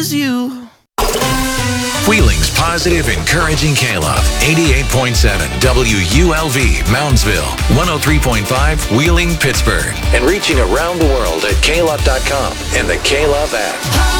choose you. Wheeling's positive, encouraging K-Love. 88.7 WULV, Moundsville. 103.5 Wheeling, Pittsburgh. And reaching around the world at klove.com and the K-Love app.